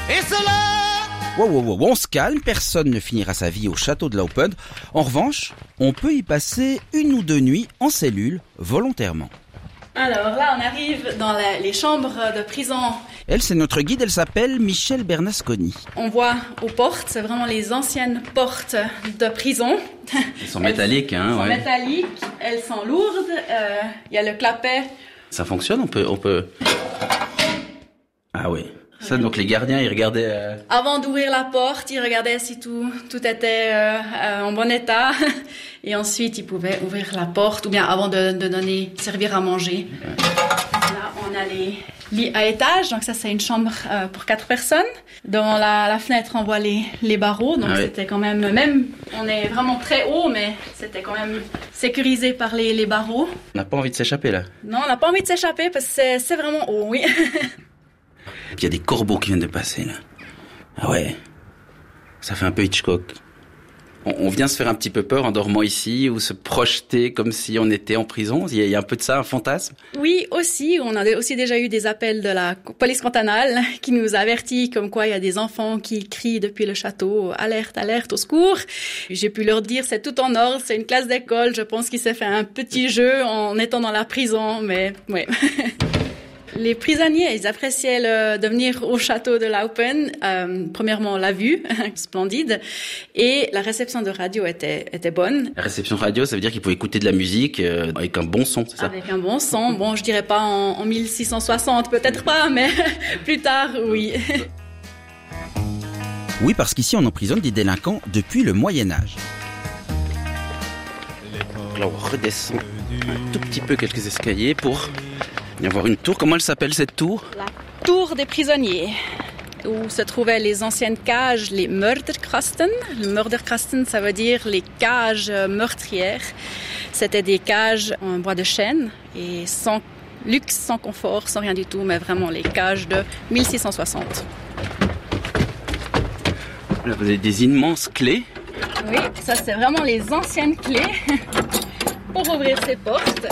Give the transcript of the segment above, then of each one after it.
Et cela... Wow, on se calme, personne ne finira sa vie au château de Laupen. En revanche, on peut y passer 1 ou 2 nuits en cellule, volontairement. Alors là, on arrive dans les chambres de prison. Elle, c'est notre guide, elle s'appelle Michel Bernasconi. On voit aux portes, c'est vraiment les anciennes portes de prison. Elles sont métalliques, hein. Elles sont métalliques, elles sont lourdes, y a le clapet. Ça fonctionne, on peut... Ah oui. Ça, donc les gardiens, ils regardaient... Avant d'ouvrir la porte, ils regardaient si tout était en bon état. Et ensuite, ils pouvaient ouvrir la porte, ou bien avant de servir à manger. Là, on a les lits à étage. Donc ça, c'est une chambre pour 4 personnes. Dans la fenêtre, on voit les barreaux. Donc c'était quand même... on est vraiment très haut, mais c'était quand même sécurisé par les barreaux. On n'a pas envie de s'échapper, là. Non, on n'a pas envie de s'échapper parce que c'est vraiment haut, oui. Puis il y a des corbeaux qui viennent de passer, là. Ah ouais. Ça fait un peu Hitchcock. On vient se faire un petit peu peur en dormant ici, ou se projeter comme si on était en prison. Il y a un peu de ça, un fantasme. Oui, aussi. On a aussi déjà eu des appels de la police cantonale qui nous avertit comme quoi il y a des enfants qui crient depuis le château « Alerte, alerte, au secours !» J'ai pu leur dire « C'est tout en ordre, c'est une classe d'école. Je pense qu'il s'est fait un petit jeu en étant dans la prison, mais ouais. » Les prisonniers, ils appréciaient de venir au château de Laupen. Premièrement, la vue, splendide, et la réception de radio était bonne. La réception radio, ça veut dire qu'ils pouvaient écouter de la musique avec un bon son, c'est ça? Avec un bon son. Bon, je dirais pas en 1660, peut-être pas, mais plus tard, oui. Oui, parce qu'ici, on emprisonne des délinquants depuis le Moyen-Âge. Là, on redescend un tout petit peu quelques escaliers pour y avoir une tour. Comment elle s'appelle, cette tour? La tour des prisonniers, où se trouvaient les anciennes cages, les Mörderkasten. Le Mörderkasten, ça veut dire les cages meurtrières. C'était des cages en bois de chêne et sans luxe, sans confort, sans rien du tout, mais vraiment les cages de 1660. Là, vous avez des immenses clés. Oui, ça c'est vraiment les anciennes clés pour ouvrir ces portes.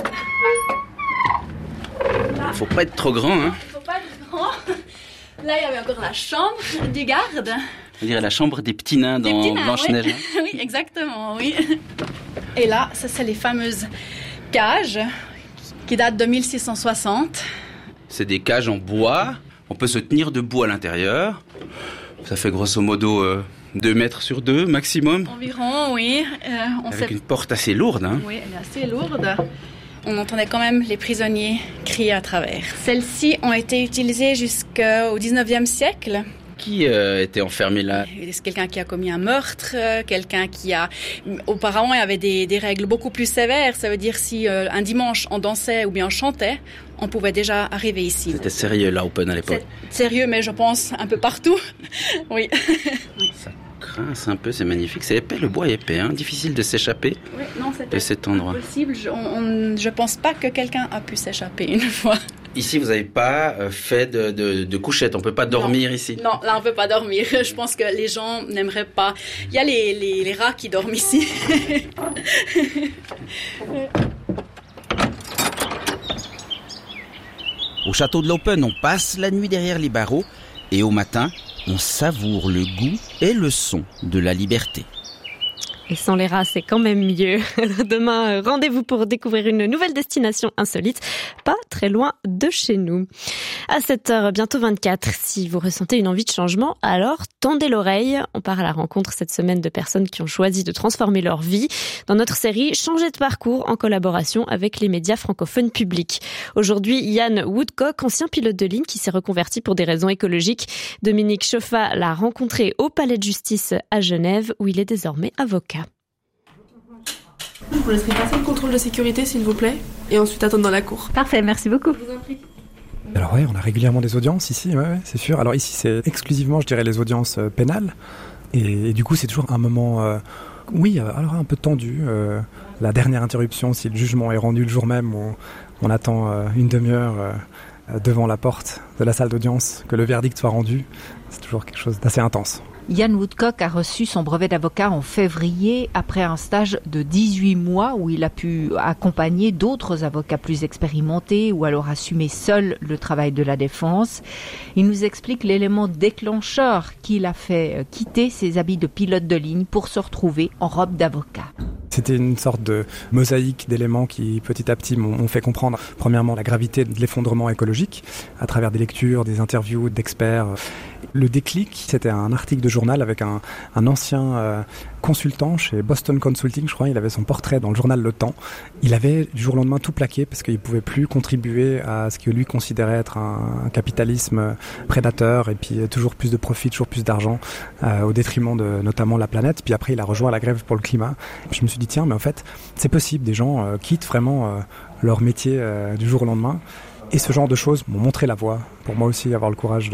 Il faut pas être trop grand, hein. Il faut pas être grand. Là, il y avait encore la chambre du garde. On dirait la chambre des petits nains dans Blanche-Neige. Oui. Oui, exactement, oui. Et là, ça, c'est les fameuses cages qui datent de 1660. C'est des cages en bois. On peut se tenir debout à l'intérieur. Ça fait grosso modo 2 mètres sur 2 maximum. Environ, oui. Avec une porte assez lourde, hein. Oui, elle est assez lourde. On entendait quand même les prisonniers crier à travers. Celles-ci ont été utilisées jusqu'au 19e siècle. Qui était enfermé là? C'est quelqu'un qui a commis un meurtre, quelqu'un qui a... Auparavant, il y avait des règles beaucoup plus sévères. Ça veut dire si un dimanche on dansait ou bien on chantait, on pouvait déjà arriver ici. C'était sérieux, Laupen, à l'époque? C'est sérieux, mais je pense un peu partout. Oui. Ça grince un peu, c'est magnifique. C'est épais, le bois est épais, hein. Difficile de s'échapper de cet endroit. Impossible. Je pense pas que quelqu'un a pu s'échapper une fois. Ici, vous n'avez pas fait de couchette. On peut pas dormir ici. Non, là, on peut pas dormir. Je pense que les gens n'aimeraient pas. Il y a les rats qui dorment ici. Au château de Laupen, on passe la nuit derrière les barreaux et au matin, on savoure le goût et le son de la liberté. Et sans les rats, c'est quand même mieux. Demain, rendez-vous pour découvrir une nouvelle destination insolite, pas très loin de chez nous. À 7h, bientôt 24, si vous ressentez une envie de changement, alors tendez l'oreille. On part à la rencontre cette semaine de personnes qui ont choisi de transformer leur vie dans notre série Changer de parcours en collaboration avec les médias francophones publics. Aujourd'hui, Yann Woodcock, ancien pilote de ligne qui s'est reconverti pour des raisons écologiques. Dominique Chauffat l'a rencontré au Palais de Justice à Genève, où il est désormais avocat. Je vous laisserai passer le contrôle de sécurité, s'il vous plaît, et ensuite attendre dans la cour. Parfait, merci beaucoup. Je vous en prie. Alors ouais, on a régulièrement des audiences ici, ouais, c'est sûr. Alors ici, c'est exclusivement, je dirais, les audiences pénales. Et du coup, c'est toujours un moment, alors un peu tendu. La dernière interruption, si le jugement est rendu le jour même, où on attend une demi-heure devant la porte de la salle d'audience, que le verdict soit rendu, c'est toujours quelque chose d'assez intense. Ian Woodcock a reçu son brevet d'avocat en février après un stage de 18 mois où il a pu accompagner d'autres avocats plus expérimentés ou alors assumer seul le travail de la défense. Il nous explique l'élément déclencheur qui l'a fait quitter ses habits de pilote de ligne pour se retrouver en robe d'avocat. C'était une sorte de mosaïque d'éléments qui, petit à petit, m'ont fait comprendre, premièrement, la gravité de l'effondrement écologique, à travers des lectures, des interviews d'experts. Le déclic, c'était un article de journal avec un ancien consultant chez Boston Consulting, je crois. Il avait son portrait dans le journal Le Temps. Il avait, du jour au lendemain, tout plaqué parce qu'il ne pouvait plus contribuer à ce que lui considérait être un capitalisme prédateur et puis toujours plus de profit, toujours plus d'argent, au détriment de notamment la planète. Puis après, il a rejoint la grève pour le climat. Puis je me suis dit, tiens, mais en fait, c'est possible. Des gens quittent vraiment leur métier du jour au lendemain. Et ce genre de choses m'ont montré la voie pour moi aussi avoir le courage,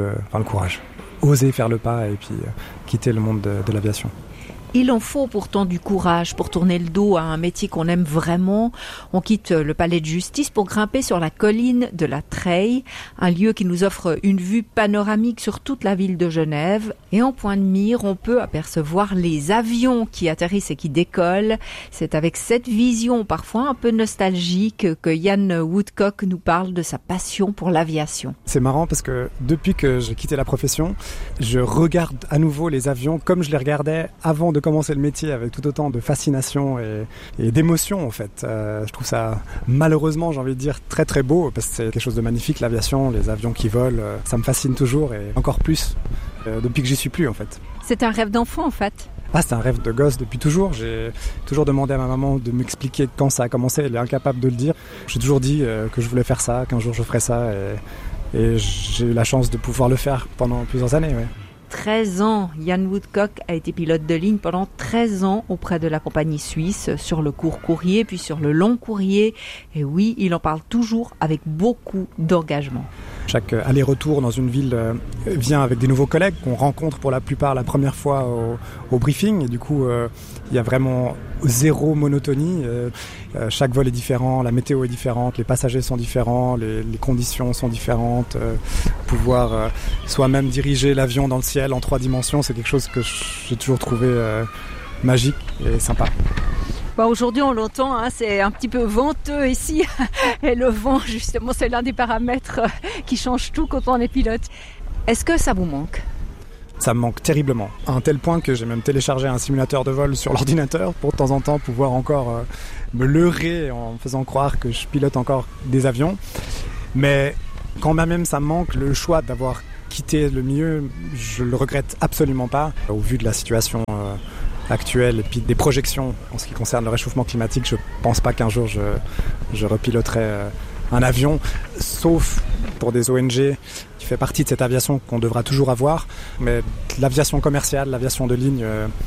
oser faire le pas et puis quitter le monde de l'aviation. Il en faut pourtant du courage pour tourner le dos à un métier qu'on aime vraiment. On quitte le palais de justice pour grimper sur la colline de la Treille, un lieu qui nous offre une vue panoramique sur toute la ville de Genève. Et en point de mire, on peut apercevoir les avions qui atterrissent et qui décollent. C'est avec cette vision parfois un peu nostalgique que Ian Woodcock nous parle de sa passion pour l'aviation. C'est marrant parce que depuis que j'ai quitté la profession, je regarde à nouveau les avions comme je les regardais avant de commencer le métier, avec tout autant de fascination et d'émotion en fait. Je trouve ça malheureusement, j'ai envie de dire, très très beau parce que c'est quelque chose de magnifique, l'aviation, les avions qui volent, ça me fascine toujours et encore plus depuis que j'y suis plus en fait. C'est un rêve d'enfant en fait. Ah, c'est un rêve de gosse depuis toujours. J'ai toujours demandé à ma maman de m'expliquer quand ça a commencé, elle est incapable de le dire. J'ai toujours dit que je voulais faire ça, qu'un jour je ferais ça et j'ai eu la chance de pouvoir le faire pendant plusieurs années. Ouais. 13 ans. Ian Woodcock a été pilote de ligne pendant 13 ans auprès de la compagnie suisse sur le court courrier puis sur le long courrier. Et oui, il en parle toujours avec beaucoup d'engagement. Chaque aller-retour dans une ville vient avec des nouveaux collègues qu'on rencontre pour la plupart la première fois au briefing. Et du coup, il y a vraiment zéro monotonie. Chaque vol est différent, la météo est différente, les passagers sont différents, les conditions sont différentes. Pouvoir soi-même diriger l'avion dans le ciel en 3 dimensions, c'est quelque chose que j'ai toujours trouvé magique et sympa. Aujourd'hui, on l'entend, c'est un petit peu venteux ici. Et le vent, justement, c'est l'un des paramètres qui change tout quand on est pilote. Est-ce que ça vous manque ? Ça me manque terriblement, à un tel point que j'ai même téléchargé un simulateur de vol sur l'ordinateur pour de temps en temps pouvoir encore me leurrer en faisant croire que je pilote encore des avions. Mais quand même ça me manque, le choix d'avoir quitté le milieu, je le regrette absolument pas. Au vu de la situation actuelle et puis des projections en ce qui concerne le réchauffement climatique, je pense pas qu'un jour je repiloterai un avion, sauf pour des ONG qui fait partie de cette aviation qu'on devra toujours avoir, mais l'aviation commerciale, l'aviation de ligne,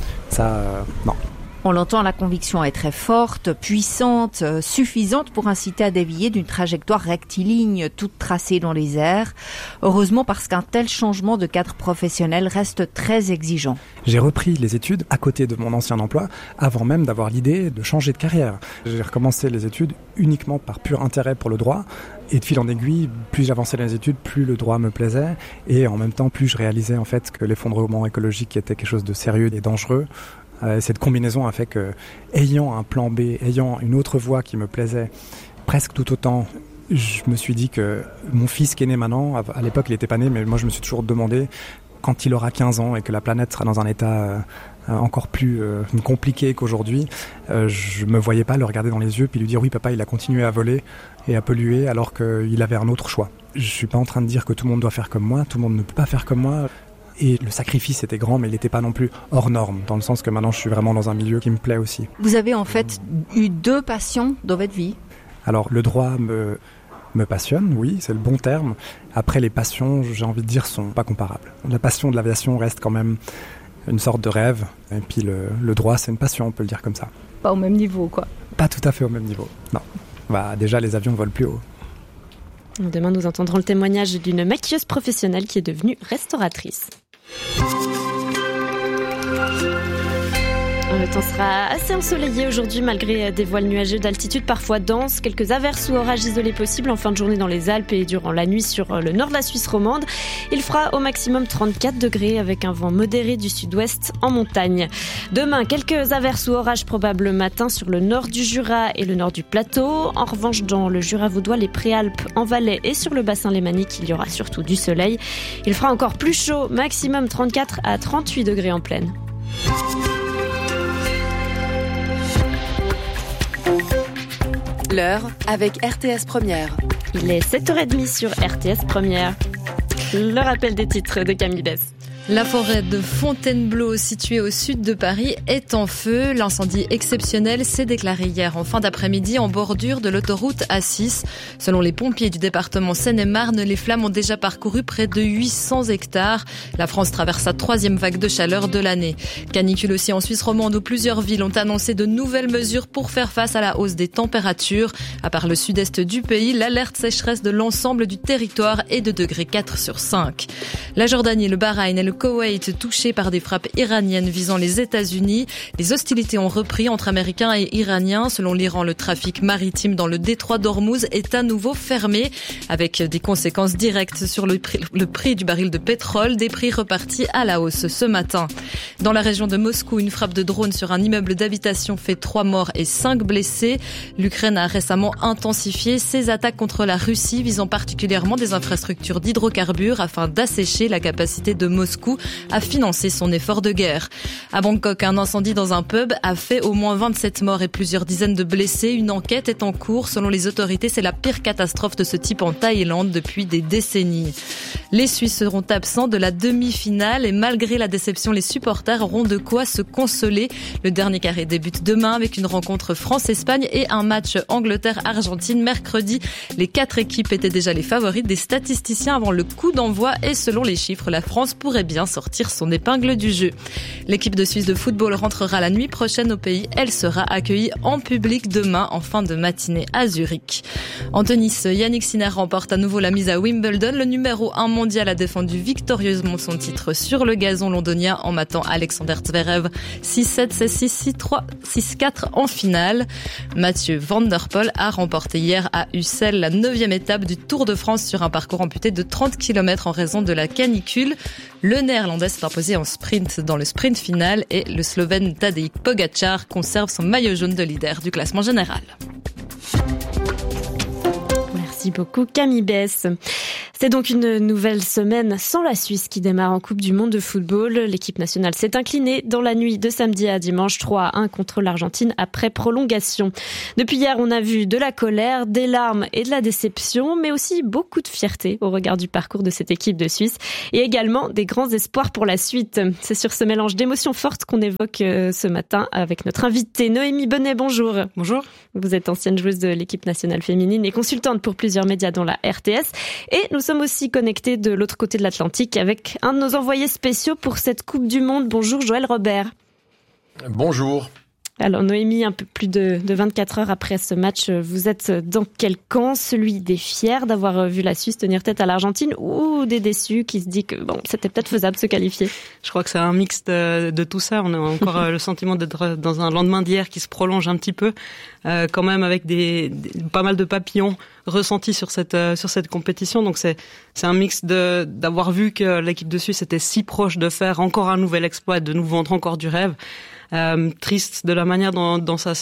non. On l'entend, la conviction est très forte, puissante, suffisante pour inciter à dévier d'une trajectoire rectiligne toute tracée dans les airs. Heureusement, parce qu'un tel changement de cadre professionnel reste très exigeant. J'ai repris les études à côté de mon ancien emploi avant même d'avoir l'idée de changer de carrière. J'ai recommencé les études uniquement par pur intérêt pour le droit. Et de fil en aiguille, plus j'avançais dans les études, plus le droit me plaisait. Et en même temps, plus je réalisais en fait que l'effondrement écologique était quelque chose de sérieux et dangereux. Cette combinaison a fait que, ayant un plan B, ayant une autre voie qui me plaisait presque tout autant, je me suis dit que mon fils qui est né maintenant, à l'époque il n'était pas né, mais moi je me suis toujours demandé, quand il aura 15 ans et que la planète sera dans un état encore plus compliqué qu'aujourd'hui, je me voyais pas le regarder dans les yeux puis lui dire oui papa, il a continué à voler et à polluer alors qu'il avait un autre choix. Je suis pas en train de dire que tout le monde doit faire comme moi, tout le monde ne peut pas faire comme moi. Et le sacrifice était grand, mais il n'était pas non plus hors norme, dans le sens que maintenant je suis vraiment dans un milieu qui me plaît aussi. Vous avez en fait eu 2 passions dans votre vie ? Alors le droit me passionne, oui, c'est le bon terme. Après les passions, j'ai envie de dire, sont pas comparables. La passion de l'aviation reste quand même une sorte de rêve, et puis le droit c'est une passion, on peut le dire comme ça. Pas au même niveau quoi ? Pas tout à fait au même niveau, non. Déjà les avions volent plus haut. Demain, nous entendrons le témoignage d'une maquilleuse professionnelle qui est devenue restauratrice. Le temps sera assez ensoleillé aujourd'hui malgré des voiles nuageux d'altitude parfois denses. Quelques averses ou orages isolés possibles en fin de journée dans les Alpes et durant la nuit sur le nord de la Suisse romande. Il fera au maximum 34 degrés avec un vent modéré du sud-ouest en montagne. Demain, quelques averses ou orages probables le matin sur le nord du Jura et le nord du plateau. En revanche, dans le Jura vaudois, les Préalpes, en Valais et sur le bassin lémanique, il y aura surtout du soleil. Il fera encore plus chaud, maximum 34 à 38 degrés en plaine. L'heure avec RTS Première. Il est 7h30 sur RTS Première. Le rappel des titres de Camille Bess. La forêt de Fontainebleau, située au sud de Paris, est en feu. L'incendie exceptionnel s'est déclaré hier en fin d'après-midi en bordure de l'autoroute A6. Selon les pompiers du département Seine-et-Marne, les flammes ont déjà parcouru près de 800 hectares. La France traverse sa 3e vague de chaleur de l'année. Canicule aussi en Suisse romande où plusieurs villes ont annoncé de nouvelles mesures pour faire face à la hausse des températures. À part le sud-est du pays, l'alerte sécheresse de l'ensemble du territoire est de degré 4 sur 5. La Jordanie, le Bahreïn et le Koweït touchés par des frappes iraniennes visant les États-Unis. Les hostilités ont repris entre Américains et Iraniens. Selon l'Iran, le trafic maritime dans le détroit d'Ormuz est à nouveau fermé, avec des conséquences directes sur le prix du baril de pétrole, des prix repartis à la hausse ce matin. Dans la région de Moscou, une frappe de drone sur un immeuble d'habitation fait 3 morts et 5 blessés. L'Ukraine a récemment intensifié ses attaques contre la Russie, visant particulièrement des infrastructures d'hydrocarbures afin d'assécher la capacité de Moscou à financer son effort de guerre. À Bangkok, un incendie dans un pub a fait au moins 27 morts et plusieurs dizaines de blessés. Une enquête est en cours. Selon les autorités, c'est la pire catastrophe de ce type en Thaïlande depuis des décennies. Les Suisses seront absents de la demi-finale et malgré la déception, les supporters auront de quoi se consoler. Le dernier carré débute demain avec une rencontre France-Espagne et un match Angleterre-Argentine mercredi. Les 4 équipes étaient déjà les favorites des statisticiens avant le coup d'envoi et selon les chiffres, la France pourrait bien sortir son épingle du jeu. L'équipe de Suisse de football rentrera la nuit prochaine au pays. Elle sera accueillie en public demain en fin de matinée à Zurich. En tennis, Yannick Sinner remporte à nouveau la mise à Wimbledon. Le numéro 1 mondial a défendu victorieusement son titre sur le gazon londonien en battant Alexander Zverev 6-7, 6-6, 6-3, 6-4 en finale. Mathieu Van Der Poel a remporté hier à Ussel la 9e étape du Tour de France sur un parcours amputé de 30 km en raison de la canicule. Le Néerlandais s'est imposé en sprint dans le sprint final et le Slovène Tadej Pogačar conserve son maillot jaune de leader du classement général. Merci beaucoup Camille Bess. C'est donc une nouvelle semaine sans la Suisse qui démarre en Coupe du Monde de football. L'équipe nationale s'est inclinée dans la nuit de samedi à dimanche 3-1 contre l'Argentine après prolongation. Depuis hier, on a vu de la colère, des larmes et de la déception, mais aussi beaucoup de fierté au regard du parcours de cette équipe de Suisse et également des grands espoirs pour la suite. C'est sur ce mélange d'émotions fortes qu'on évoque ce matin avec notre invitée Noémie Bonnet. Bonjour. Bonjour. Vous êtes ancienne joueuse de l'équipe nationale féminine et consultante pour plusieurs médias dont la RTS. Et nous sommes aussi connectés de l'autre côté de l'Atlantique avec un de nos envoyés spéciaux pour cette Coupe du Monde. Bonjour Joël Robert. Bonjour. Alors Noémie, un peu plus de 24 heures après ce match, vous êtes dans quel camp? Celui des fiers d'avoir vu la Suisse tenir tête à l'Argentine ou des déçus qui se dit que bon, c'était peut-être faisable de se qualifier? Je crois que c'est un mix de tout ça. On a encore le sentiment d'être dans un lendemain d'hier qui se prolonge un petit peu, quand même avec pas mal de papillons ressentis sur cette compétition. Donc c'est un mix d'avoir vu que l'équipe de Suisse était si proche de faire encore un nouvel exploit, de nous vendre encore du rêve. Triste de la manière dont ça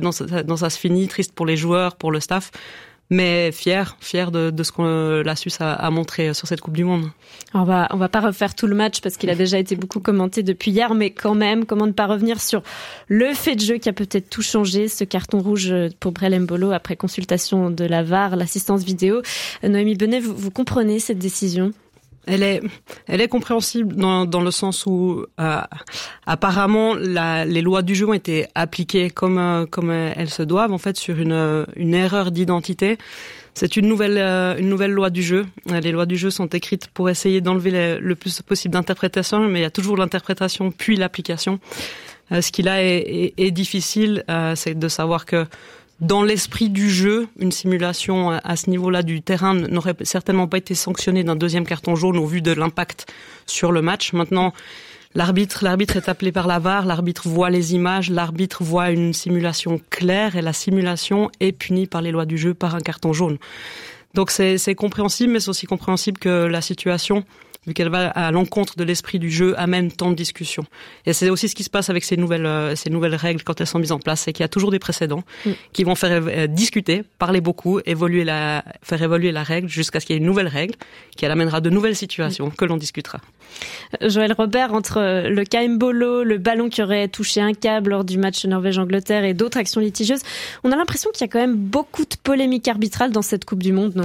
se finit, triste pour les joueurs, pour le staff, mais fier de ce que la Suisse a montré sur cette Coupe du Monde. Alors on va pas refaire tout le match parce qu'il a déjà été beaucoup commenté depuis hier, mais quand même, comment ne pas revenir sur le fait de jeu qui a peut-être tout changé, ce carton rouge pour Brel Mbolo après consultation de la VAR, l'assistance vidéo. Noémie Bonnet, vous comprenez cette décision? Elle est compréhensible dans le sens où apparemment les lois du jeu ont été appliquées comme elles se doivent en fait sur une erreur d'identité. C'est une nouvelle loi du jeu. Les lois du jeu sont écrites pour essayer d'enlever le plus possible d'interprétation, mais il y a toujours l'interprétation puis l'application. Ce qui là est difficile, c'est de savoir que dans l'esprit du jeu, une simulation à ce niveau-là du terrain n'aurait certainement pas été sanctionnée d'un deuxième carton jaune au vu de l'impact sur le match. Maintenant, L'arbitre est appelé par la VAR, l'arbitre voit les images, l'arbitre voit une simulation claire et la simulation est punie par les lois du jeu par un carton jaune. Donc c'est compréhensible, mais c'est aussi compréhensible que la situation, vu qu'elle va à l'encontre de l'esprit du jeu, amène tant de discussions. Et c'est aussi ce qui se passe avec ces nouvelles règles quand elles sont mises en place, c'est qu'il y a toujours des précédents qui vont faire discuter, parler beaucoup, faire évoluer la règle jusqu'à ce qu'il y ait une nouvelle règle qui amènera de nouvelles situations que l'on discutera. Joël Robert, entre le cas Mbolo, le ballon qui aurait touché un câble lors du match Norvège-Angleterre et d'autres actions litigieuses, on a l'impression qu'il y a quand même beaucoup de polémiques arbitrales dans cette Coupe du Monde, non ?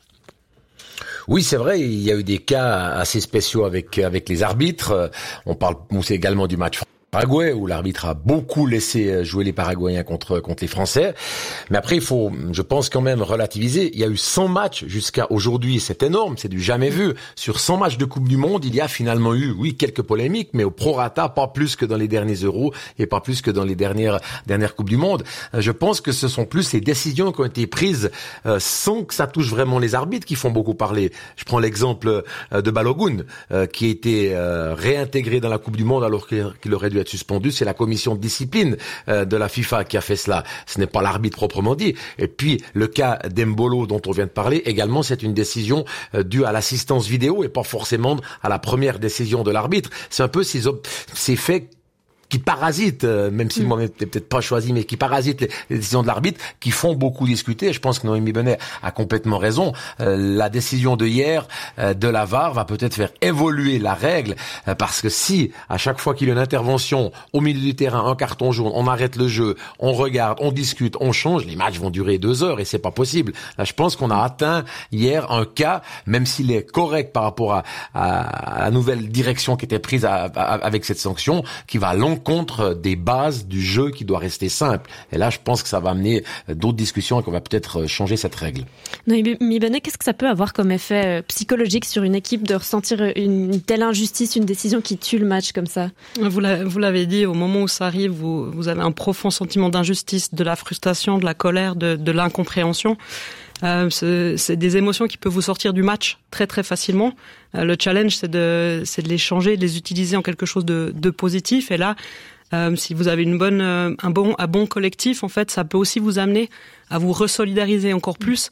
Oui, c'est vrai, il y a eu des cas assez spéciaux avec les arbitres. On parle aussi également du match Paraguay, où l'arbitre a beaucoup laissé jouer les Paraguayens contre les Français. Mais après, il faut, je pense, quand même relativiser. Il y a eu 100 matchs jusqu'à aujourd'hui. C'est énorme, c'est du jamais vu. Sur 100 matchs de Coupe du Monde, il y a finalement eu, oui, quelques polémiques, mais au prorata, pas plus que dans les derniers Euros et pas plus que dans les dernières Coupes du Monde. Je pense que ce sont plus ces décisions qui ont été prises sans que ça touche vraiment les arbitres qui font beaucoup parler. Je prends l'exemple de Balogun, qui a été réintégré dans la Coupe du Monde alors qu'il aurait dû être suspendu. C'est la commission de discipline de la FIFA qui a fait cela. Ce n'est pas l'arbitre proprement dit. Et puis le cas d'Embolo dont on vient de parler, également c'est une décision due à l'assistance vidéo et pas forcément à la première décision de l'arbitre. C'est un peu ces faits qui parasitent, même si moi peut-être pas choisi, mais qui parasitent les décisions de l'arbitre, qui font beaucoup discuter. Je pense que Noémie Benet a complètement raison. La décision de hier de la VAR va peut-être faire évoluer la règle, parce que si à chaque fois qu'il y a une intervention au milieu du terrain, un carton jaune, on arrête le jeu, on regarde, on discute, on change, les matchs vont durer 2 heures et c'est pas possible. Là, je pense qu'on a atteint hier un cas, même s'il est correct par rapport à la nouvelle direction qui était prise avec cette sanction, qui va contre des bases du jeu qui doit rester simple. Et là, je pense que ça va amener d'autres discussions et qu'on va peut-être changer cette règle. Noémie Benet, qu'est-ce que ça peut avoir comme effet psychologique sur une équipe de ressentir une telle injustice, une décision qui tue le match comme ça ? Vous l'avez dit, au moment où ça arrive, vous avez un profond sentiment d'injustice, de la frustration, de la colère, de l'incompréhension. C'est des émotions qui peuvent vous sortir du match très très facilement. Le challenge, c'est de les changer, de les utiliser en quelque chose de positif. Et là, si vous avez un bon collectif, en fait, ça peut aussi vous amener à vous resolidariser encore plus,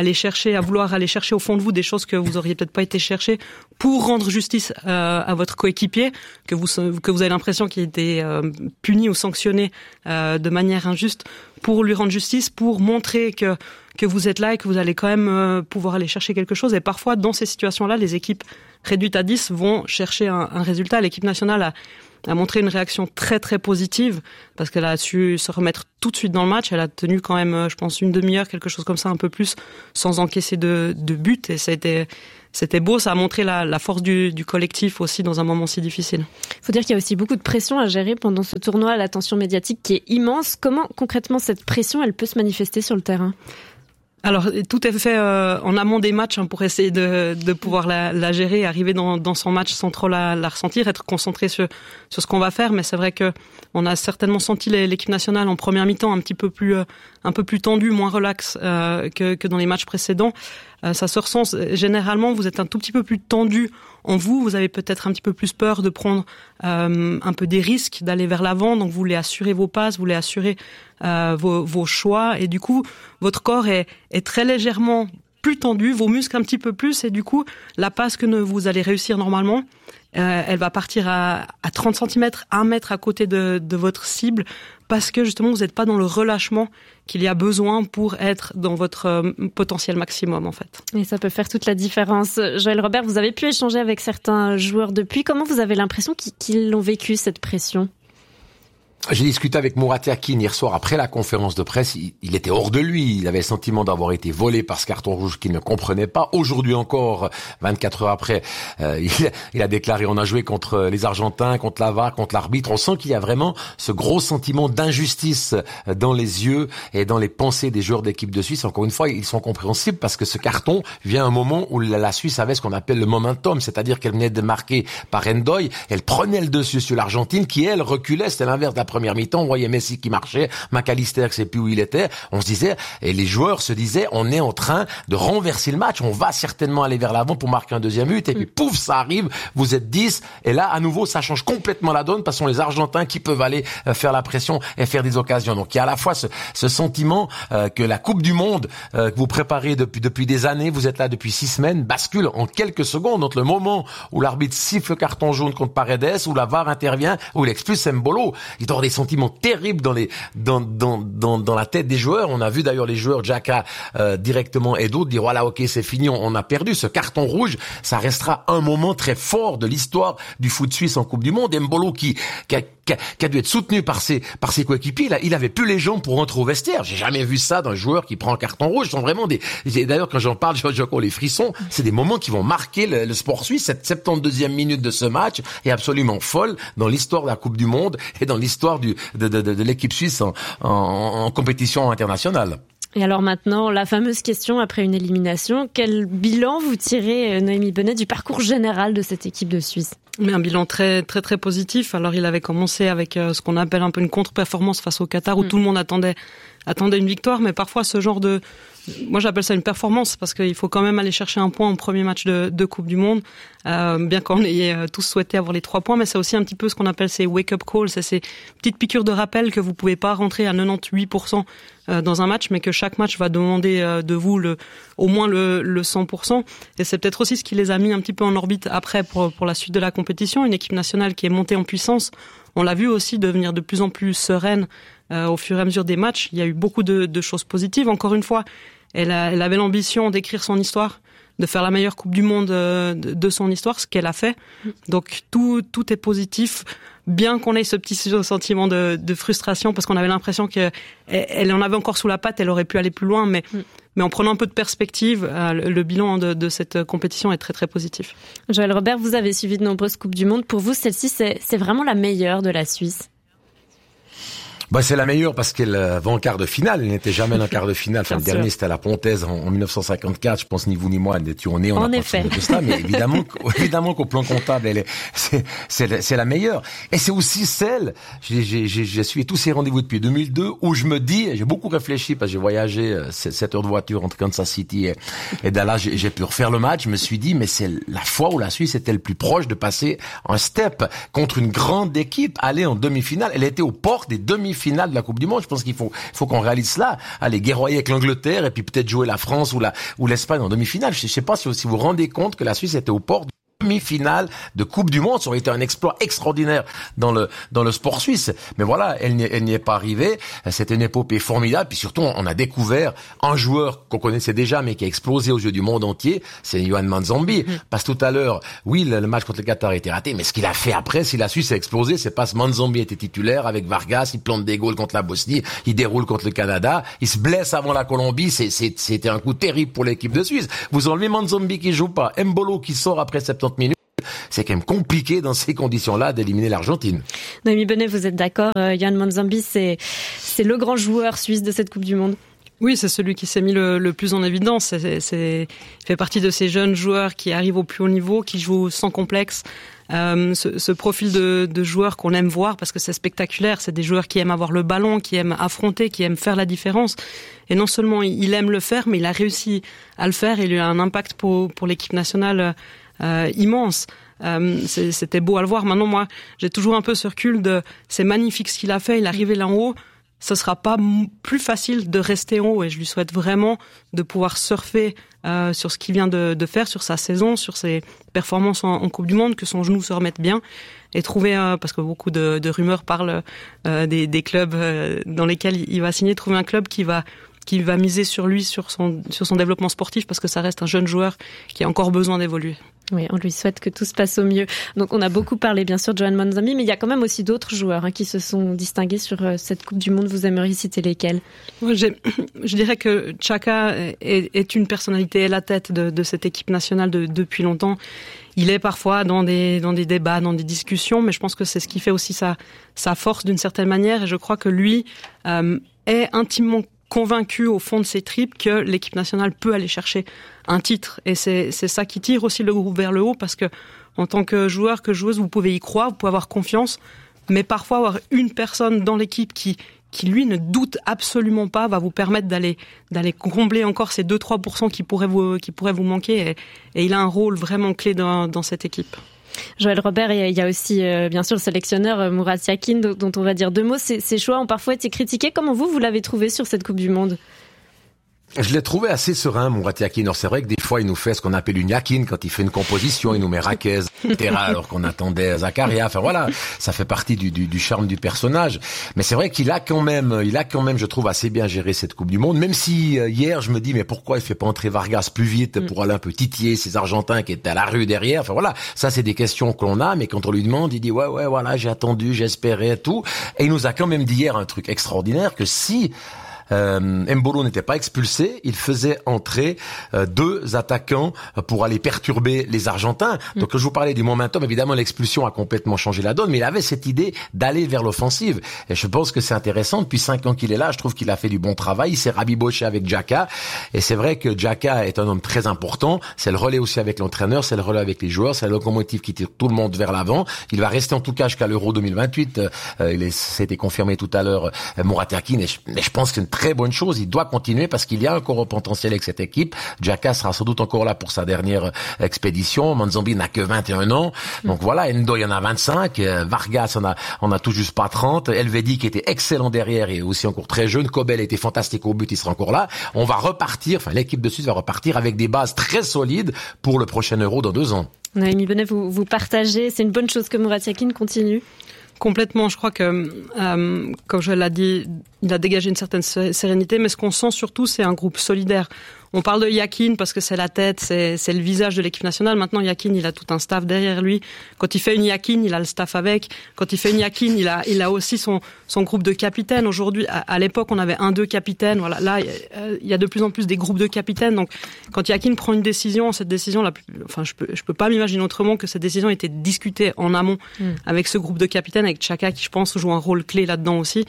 à vouloir aller chercher au fond de vous des choses que vous auriez peut-être pas été chercher pour rendre justice à votre coéquipier, que vous avez l'impression qu'il a été puni ou sanctionné de manière injuste, pour lui rendre justice, pour montrer que vous êtes là et que vous allez quand même pouvoir aller chercher quelque chose. Et parfois, dans ces situations-là, les équipes réduites à 10 vont chercher un résultat. L'équipe nationale a montré une réaction très très positive parce qu'elle a su se remettre tout de suite dans le match. Elle a tenu quand même, je pense, une demi-heure, quelque chose comme ça, un peu plus, sans encaisser de but. Et c'était beau, ça a montré la force du collectif aussi dans un moment si difficile. Il faut dire qu'il y a aussi beaucoup de pression à gérer pendant ce tournoi, l'attention médiatique qui est immense. Comment concrètement cette pression, elle peut se manifester sur le terrain ? Alors, tout est fait en amont des matchs pour essayer de pouvoir la gérer, arriver dans son match sans trop la ressentir, être concentré sur ce qu'on va faire. Mais c'est vrai que on a certainement senti l'équipe nationale en première mi-temps un peu plus tendue, moins relax que dans les matchs précédents. Ça se ressent. Généralement, vous êtes un tout petit peu plus tendu en vous. Vous avez peut-être un petit peu plus peur de prendre un peu des risques, d'aller vers l'avant. Donc, vous voulez assurer vos passes, vous voulez assurer vos choix. Et du coup, votre corps est très légèrement plus tendu, vos muscles un petit peu plus. Et du coup, la passe que vous allez réussir normalement, elle va partir à 30 cm, 1 mètre à côté de votre cible, parce que justement, vous n'êtes pas dans le relâchement qu'il y a besoin pour être dans votre potentiel maximum, en fait. Et ça peut faire toute la différence. Joël Robert, vous avez pu échanger avec certains joueurs depuis. Comment vous avez l'impression qu'ils l'ont vécu, cette pression ? J'ai discuté avec Mourad Yakin hier soir après la conférence de presse. Il était hors de lui. Il avait le sentiment d'avoir été volé par ce carton rouge qu'il ne comprenait pas. Aujourd'hui encore, 24 heures après, il a déclaré: on a joué contre les Argentins, contre la VAR, contre l'arbitre. On sent qu'il y a vraiment ce gros sentiment d'injustice dans les yeux et dans les pensées des joueurs d'équipe de Suisse. Encore une fois, ils sont compréhensibles parce que ce carton vient à un moment où la Suisse avait ce qu'on appelle le momentum, c'est-à-dire qu'elle venait de marquer par Endoy. Elle prenait le dessus sur l'Argentine qui, elle, reculait. C'était l'inverse de la première mi-temps, on voyait Messi qui marchait, McAllister qui sait plus où il était. On se disait, et les joueurs se disaient, on est en train de renverser le match, on va certainement aller vers l'avant pour marquer un deuxième but, et puis pouf, ça arrive, vous êtes 10, et là, à nouveau, ça change complètement la donne, parce que ce sont les Argentins qui peuvent aller faire la pression et faire des occasions. Donc il y a à la fois ce sentiment que la Coupe du Monde que vous préparez depuis des années, vous êtes là depuis 6 semaines, bascule en quelques secondes entre le moment où l'arbitre siffle le carton jaune contre Paredes, où la VAR intervient, où il expulse Embolo. Il doit y avoir des sentiments terribles dans la tête des joueurs. On a vu d'ailleurs les joueurs, Xhaka directement et d'autres dire voilà, ok, c'est fini, on a perdu. Ce carton rouge, ça restera un moment très fort de l'histoire du foot suisse en Coupe du Monde. Embolo qui a dû être soutenu par ses coéquipiers, il avait plus les jambes pour rentrer au vestiaire. J'ai jamais vu ça d'un joueur qui prend un carton rouge. Ce sont vraiment d'ailleurs, quand j'en parle, j'ai encore les frissons. C'est des moments qui vont marquer le sport suisse. Cette 72e minute de ce match est absolument folle dans l'histoire de la Coupe du Monde et dans l'histoire de l'équipe suisse en compétition internationale. Et alors maintenant, la fameuse question après une élimination, quel bilan vous tirez, Noémie Benet, du parcours général de cette équipe de Suisse ? Mais un bilan très très très positif. Alors il avait commencé avec ce qu'on appelle un peu une contre-performance face au Qatar où tout le monde attendait une victoire, mais parfois ce genre de... Moi j'appelle ça une performance parce qu'il faut quand même aller chercher un point au premier match de Coupe du Monde, bien qu'on ait tous souhaité avoir les 3 points, mais c'est aussi un petit peu ce qu'on appelle ces wake-up calls, c'est ces petites piqûres de rappel que vous pouvez pas rentrer à 98% dans un match, mais que chaque match va demander de vous au moins le 100%. Et c'est peut-être aussi ce qui les a mis un petit peu en orbite après pour la suite de la compétition. Une équipe nationale qui est montée en puissance, on l'a vu aussi devenir de plus en plus sereine au fur et à mesure des matchs. Il y a eu beaucoup de choses positives. Encore une fois, elle avait l'ambition d'écrire son histoire, de faire la meilleure Coupe du Monde de son histoire, ce qu'elle a fait. Donc tout est positif, bien qu'on ait ce petit sentiment de frustration, parce qu'on avait l'impression qu'elle en avait encore sous la patte, elle aurait pu aller plus loin, mais en prenant un peu de perspective, le bilan de cette compétition est très très positif. Joël Robert, vous avez suivi de nombreuses Coupes du Monde. Pour vous, celle-ci, c'est vraiment la meilleure de la Suisse ? C'est la meilleure parce qu'elle va en quart de finale. Elle n'était jamais en quart de finale. Enfin, le dernier, c'était à la Pontaise en 1954. Je pense ni vous ni moi n'étions nés. On a pas fait de cela, mais évidemment qu'au plan comptable, c'est la meilleure. Et c'est aussi celle, j'ai suivi tous ces rendez-vous depuis 2002 où je me dis, j'ai beaucoup réfléchi parce que j'ai voyagé 7 heures de voiture entre Kansas City et Dallas. J'ai pu refaire le match. Je me suis dit, mais c'est la fois où la Suisse était le plus proche de passer un step contre une grande équipe, aller en demi-finale. Elle était aux portes des demi-finales de la Coupe du Monde. Je pense qu'il faut qu'on réalise cela. Aller guerroyer avec l'Angleterre et puis peut-être jouer la France ou l'Espagne en demi-finale. Je sais pas si vous vous rendez compte que la Suisse était aux portes demi-finale de Coupe du Monde. Ça aurait été un exploit extraordinaire dans le sport suisse. Mais voilà, elle n'y est pas arrivée. C'était une épopée formidable. Puis surtout, on a découvert un joueur qu'on connaissait déjà, mais qui a explosé aux yeux du monde entier. C'est Yohan Manzambi. Parce que tout à l'heure, oui, le match contre le Qatar a été raté, mais ce qu'il a fait après, si la Suisse a explosé, c'est parce que Manzambi était titulaire avec Vargas, il plante des goals contre la Bosnie, il déroule contre le Canada, il se blesse avant la Colombie. C'était un coup terrible pour l'équipe de Suisse. Vous enlevez Manzambi qui joue pas, Embolo qui sort après 70 minutes. C'est quand même compliqué dans ces conditions-là d'éliminer l'Argentine. Noémie Benet, vous êtes d'accord, Yohan Manzambi, c'est le grand joueur suisse de cette Coupe du Monde? Oui, c'est celui qui s'est mis le plus en évidence. Il fait partie de ces jeunes joueurs qui arrivent au plus haut niveau, qui jouent sans complexe. Ce profil de joueurs qu'on aime voir parce que c'est spectaculaire. C'est des joueurs qui aiment avoir le ballon, qui aiment affronter, qui aiment faire la différence. Et non seulement il aime le faire, mais il a réussi à le faire. Il a eu un impact pour l'équipe nationale immense. C'était beau à le voir. Maintenant, moi, j'ai toujours un peu ce recul c'est magnifique ce qu'il a fait. Il est arrivé là en haut. Ce sera pas plus facile de rester en haut et je lui souhaite vraiment de pouvoir surfer sur ce qu'il vient de faire, sur sa saison, sur ses performances en Coupe du Monde, que son genou se remette bien et trouver, parce que beaucoup de rumeurs parlent des clubs dans lesquels il va signer, trouver un club qui va miser sur lui, sur son développement sportif, parce que ça reste un jeune joueur qui a encore besoin d'évoluer. Oui, on lui souhaite que tout se passe au mieux. Donc on a beaucoup parlé bien sûr de Yohan Manzambi, mais il y a quand même aussi d'autres joueurs qui se sont distingués sur cette Coupe du Monde. Vous aimeriez citer lesquels? Moi, je dirais que Xhaka est une personnalité à la tête de cette équipe nationale depuis longtemps. Il est parfois dans des débats, dans des discussions, mais je pense que c'est ce qui fait aussi sa force d'une certaine manière. Et je crois que lui est intimement convaincu au fond de ses tripes que l'équipe nationale peut aller chercher un titre. Et c'est ça qui tire aussi le groupe vers le haut, parce que en tant que joueur, que joueuse, vous pouvez y croire, vous pouvez avoir confiance. mais parfois avoir une personne dans l'équipe qui lui ne doute absolument pas, va vous permettre d'aller combler encore ces 2-3% qui pourraient vous manquer, et il a un rôle vraiment clé dans cette équipe. Joël Robert, il y a aussi bien sûr le sélectionneur Murat Yakin dont on va dire deux mots. Ces choix ont parfois été critiqués. Comment vous l'avez trouvé sur cette Coupe du Monde ? Je l'ai trouvé assez serein, Murat Yakin. Alors c'est vrai que des fois, il nous fait ce qu'on appelle une Yakin quand il fait une composition, il nous met Raquez, etc., alors qu'on attendait Zakaria. Enfin voilà, ça fait partie du charme du personnage. Mais c'est vrai qu'il a quand même, je trouve, assez bien géré cette Coupe du Monde. Même si hier, je me dis, mais pourquoi il fait pas entrer Vargas plus vite pour aller un peu titiller ces Argentins qui étaient à la rue derrière. Enfin voilà, ça c'est des questions que l'on a, mais quand on lui demande, il dit ouais, voilà, j'ai attendu, j'espérais tout. Et il nous a quand même dit hier un truc extraordinaire, que si Embolo n'était pas expulsé, il faisait entrer 2 attaquants pour aller perturber les Argentins. Donc je vous parlais du momentum, évidemment l'expulsion a complètement changé la donne, mais il avait cette idée d'aller vers l'offensive. Et je pense que c'est intéressant, depuis 5 ans qu'il est là, je trouve qu'il a fait du bon travail, il s'est rabiboché avec Xhaka, et c'est vrai que Xhaka est un homme très important, c'est le relais aussi avec l'entraîneur, c'est le relais avec les joueurs, c'est la locomotive qui tire tout le monde vers l'avant. Il va rester en tout cas jusqu'à l'Euro 2028, c'était confirmé tout à l'heure, Murat Yakin, et je pense que c'est une très bonne chose, il doit continuer parce qu'il y a encore au potentiel avec cette équipe. Xhaka sera sans doute encore là pour sa dernière expédition. Manzambi n'a que 21 ans. Donc voilà, Endo il y en a 25, Vargas on a tout juste pas 30, Elvedi qui était excellent derrière et aussi encore très jeune, Kobel était fantastique au but, il sera encore là. On va repartir, l'équipe de Suisse va repartir avec des bases très solides pour le prochain Euro dans 2 ans. Noémie Bonnet, vous partagez, c'est une bonne chose que Murat Yakin continue? Complètement, je crois que, comme je l'ai dit, il a dégagé une certaine sérénité, mais ce qu'on sent surtout, c'est un groupe solidaire. On parle de Yakin parce que c'est la tête, c'est le visage de l'équipe nationale. Maintenant, Yakin, il a tout un staff derrière lui. Quand il fait une Yakin, il a le staff avec. Quand il fait une Yakin, il a aussi son groupe de capitaines. Aujourd'hui, à l'époque, on avait 1-2 capitaines. Voilà, là, il y a de plus en plus des groupes de capitaines. Donc, quand Yakin prend une décision, cette décision, je peux pas m'imaginer autrement que cette décision ait été discutée en amont avec ce groupe de capitaines, avec Xhaka qui, je pense, joue un rôle clé là-dedans aussi.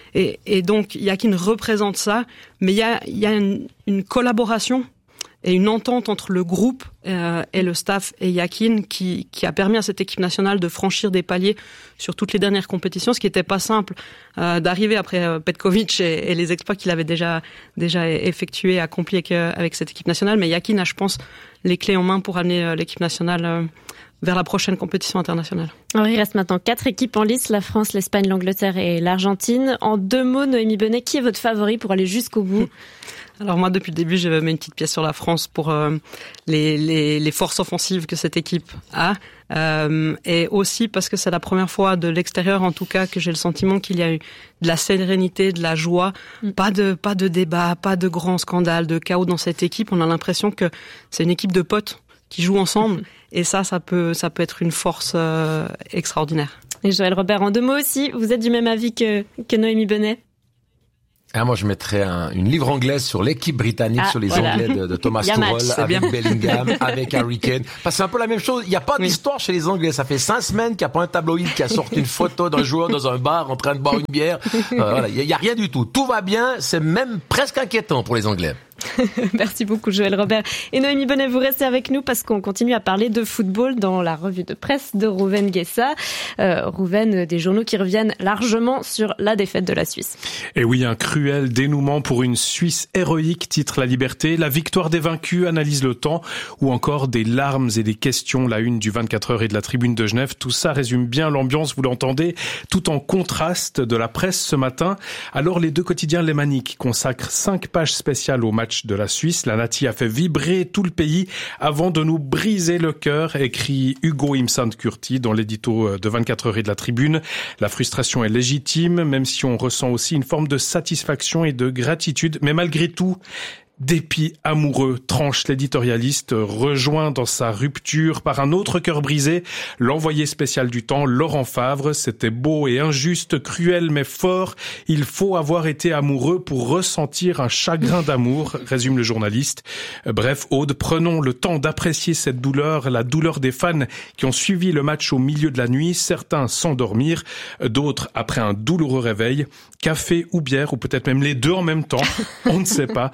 Et donc, Yakin représente ça, mais il y a une collaboration et une entente entre le groupe et le staff et Yakin qui a permis à cette équipe nationale de franchir des paliers sur toutes les dernières compétitions, ce qui n'était pas simple d'arriver après Petkovic et les exploits qu'il avait déjà effectués, accomplis avec cette équipe nationale. Mais Yakin a, je pense, les clés en main pour amener l'équipe nationale vers la prochaine compétition internationale. Alors, il reste maintenant 4 équipes en lice, la France, l'Espagne, l'Angleterre et l'Argentine. En 2 mots, Noémie Bonnet, qui est votre favori pour aller jusqu'au bout? Alors moi, depuis le début, j'ai mis une petite pièce sur la France pour les forces offensives que cette équipe a. Et aussi parce que c'est la première fois de l'extérieur, en tout cas, que j'ai le sentiment qu'il y a eu de la sérénité, de la joie, pas de débat, pas de grands scandales, de chaos dans cette équipe. On a l'impression que c'est une équipe de potes qui jouent ensemble, et ça peut être une force extraordinaire. Et Joël Robert, en 2 mots aussi, vous êtes du même avis que Noémie Bonnet? Moi, je mettrais une livre anglaise sur l'équipe britannique, sur les Anglais de Thomas Tuchel, avec Bellingham, avec Harry Kane. Parce que c'est un peu la même chose. Il n'y a pas d'histoire chez les Anglais. Ça fait 5 semaines qu'il n'y a pas un tabloïd qui a sorti une photo d'un joueur dans un bar en train de boire une bière. Voilà, il n'y a rien du tout. Tout va bien. C'est même presque inquiétant pour les Anglais. Merci beaucoup Joël Robert. Et Noémie Bonnet, vous restez avec nous parce qu'on continue à parler de football dans la revue de presse de Rouven Guessa. Rouven, des journaux qui reviennent largement sur la défaite de la Suisse. Et oui, un cruel dénouement pour une Suisse héroïque, titre La Liberté. La victoire des vaincus, analyse Le Temps, ou encore des larmes et des questions, la une du 24 heures et de la Tribune de Genève. Tout ça résume bien l'ambiance, vous l'entendez, tout en contraste de la presse ce matin. Alors les 2 quotidiens lémaniques consacrent 5 pages spéciales au match de la Suisse. La Nati a fait vibrer tout le pays avant de nous briser le cœur, écrit Hugo Imsand-Kurti dans l'édito de 24 heures et de la Tribune. La frustration est légitime, même si on ressent aussi une forme de satisfaction et de gratitude. Mais malgré tout, dépit amoureux, tranche l'éditorialiste, rejoint dans sa rupture par un autre cœur brisé, l'envoyé spécial du Temps, Laurent Favre. C'était beau et injuste, cruel mais fort. Il faut avoir été amoureux pour ressentir un chagrin d'amour, résume le journaliste. Bref, Aude, prenons le temps d'apprécier cette douleur, la douleur des fans qui ont suivi le match au milieu de la nuit. Certains sans dormir, d'autres après un douloureux réveil. Café ou bière, ou peut-être même les 2 en même temps, on ne sait pas. Chaque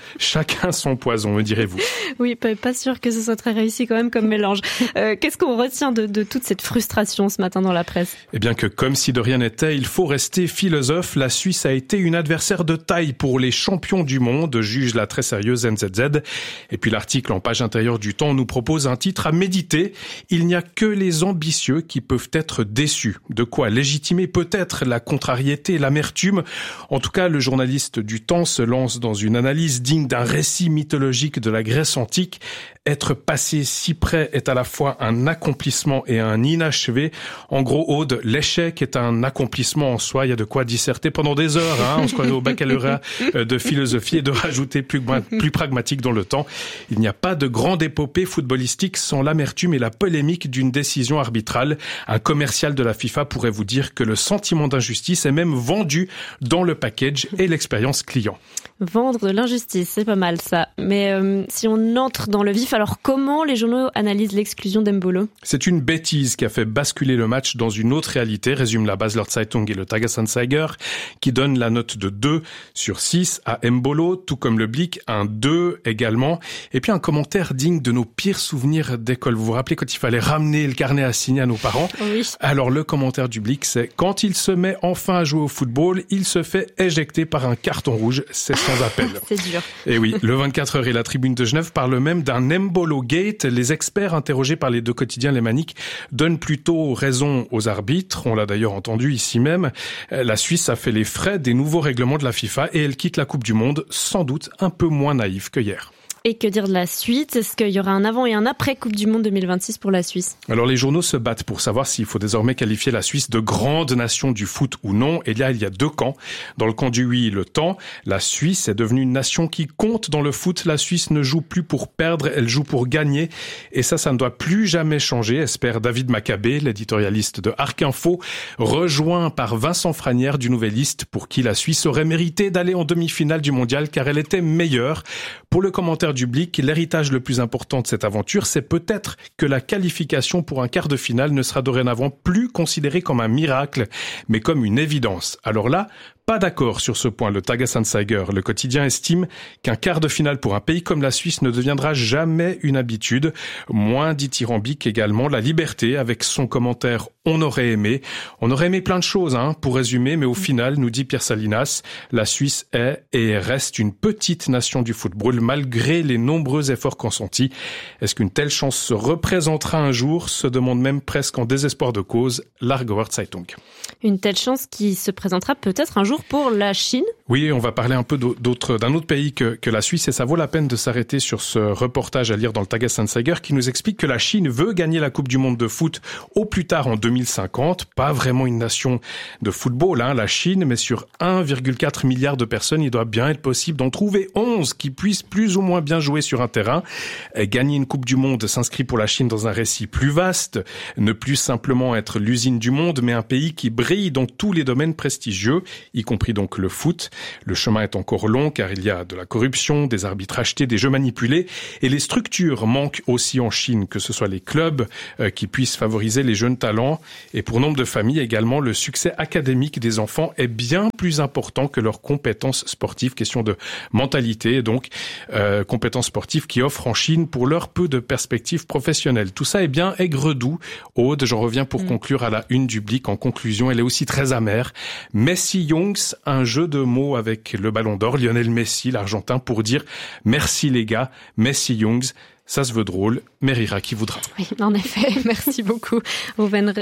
chacun son poison, me direz-vous. Oui, pas sûr que ce soit très réussi quand même comme mélange. Qu'est-ce qu'on retient de toute cette frustration ce matin dans la presse? Eh bien que comme si de rien n'était, il faut rester philosophe. La Suisse a été une adversaire de taille pour les champions du monde, juge la très sérieuse NZZ. Et puis l'article en page intérieure du Temps nous propose un titre à méditer. Il n'y a que les ambitieux qui peuvent être déçus. De quoi légitimer peut-être la contrariété, l'amertume. En tout cas, le journaliste du Temps se lance dans une analyse digne d'un récit mythologique de la Grèce antique. Être passé si près est à la fois un accomplissement et un inachevé. En gros, Aude, l'échec est un accomplissement en soi. Il y a de quoi disserter pendant des heures. On se croirait au baccalauréat de philosophie et de rajouter plus pragmatique dans le temps. Il n'y a pas de grande épopée footballistique sans l'amertume et la polémique d'une décision arbitrale. Un commercial de la FIFA pourrait vous dire que le sentiment d'injustice est même vendu dans le package et l'expérience client. Vendre de l'injustice, c'est pas mal ça. Mais si on entre dans le vif, alors comment les journaux analysent l'exclusion d'Embolo? C'est une bêtise qui a fait basculer le match dans une autre réalité, résume la Basler Zeitung et le Tagesanzeiger, qui donne la note de 2 sur 6 à Embolo, tout comme le Blick, un 2 également. Et puis un commentaire digne de nos pires souvenirs d'école. Vous vous rappelez quand il fallait ramener le carnet à signer à nos parents? Oui. Alors le commentaire du Blick, c'est « Quand il se met enfin à jouer au football, il se fait éjecter par un carton rouge. C'est sans appel. » C'est dur. Et oui, le 24 heures et la Tribune de Genève parlent même d'un Embolo Gate. Les experts interrogés par les deux quotidiens lémaniques donnent plutôt raison aux arbitres. On l'a d'ailleurs entendu ici même. La Suisse a fait les frais des nouveaux règlements de la FIFA et elle quitte la Coupe du Monde sans doute un peu moins naïve que hier. Et que dire de la suite? Est-ce qu'il y aura un avant et un après Coupe du Monde 2026 pour la Suisse? Alors les journaux se battent pour savoir s'il faut désormais qualifier la Suisse de grande nation du foot ou non. Et là, il y a deux camps. Dans le camp du oui, le temps. La Suisse est devenue une nation qui compte dans le foot. La Suisse ne joue plus pour perdre, elle joue pour gagner. Et ça ne doit plus jamais changer, espère David Maccabé, l'éditorialiste de Arc Info, rejoint par Vincent Franière du Nouvelliste, pour qui la Suisse aurait mérité d'aller en demi-finale du mondial car elle était meilleure. Pour le commentaire du Blick, l'héritage le plus important de cette aventure, c'est peut-être que la qualification pour un quart de finale ne sera dorénavant plus considérée comme un miracle, mais comme une évidence. Alors là, pas d'accord sur ce point, le Tagesanzeiger. Le quotidien estime qu'un quart de finale pour un pays comme la Suisse ne deviendra jamais une habitude. Moins dithyrambique également la Liberté avec son commentaire « On aurait aimé ». On aurait aimé plein de choses, pour résumer, mais au final, nous dit Pierre Salinas, la Suisse est et reste une petite nation du football malgré les nombreux efforts consentis. Est-ce qu'une telle chance se représentera un jour? Se demande même presque en désespoir de cause l'Argauer Zeitung. Une telle chance qui se présentera peut-être un jour pour la Chine? Oui, on va parler un peu d'un autre pays que la Suisse, et ça vaut la peine de s'arrêter sur ce reportage à lire dans le Tagesanzeiger qui nous explique que la Chine veut gagner la Coupe du Monde de foot au plus tard en 2050. Pas vraiment une nation de football, la Chine, mais sur 1,4 milliard de personnes, il doit bien être possible d'en trouver 11 qui puissent plus ou moins bien jouer sur un terrain. Gagner une Coupe du Monde s'inscrit pour la Chine dans un récit plus vaste, ne plus simplement être l'usine du monde, mais un pays qui brille dans tous les domaines prestigieux, y compris donc le foot. Le chemin est encore long car il y a de la corruption, des arbitres achetés, des jeux manipulés, et les structures manquent aussi en Chine, que ce soit les clubs qui puissent favoriser les jeunes talents. Et pour nombre de familles également, le succès académique des enfants est bien plus important que leurs compétences sportives. Question de mentalité, donc compétences sportives qui offrent en Chine pour leur peu de perspectives professionnelles. Tout ça est bien aigre-doux. Aude, j'en reviens pour conclure à la une du Blick. En conclusion, elle est aussi très amère. Messi-Jungs, un jeu de mots avec le Ballon d'Or. Lionel Messi, l'Argentin, pour dire merci les gars, Messi-Jungs. Ça se veut drôle, mais rira qui voudra. Oui, en effet. Merci beaucoup, Rouven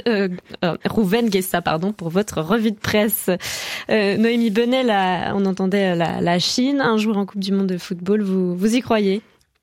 Guessa, pour votre revue de presse. Noémie Benet, on entendait la Chine, un jour en Coupe du Monde de football. Vous y croyez?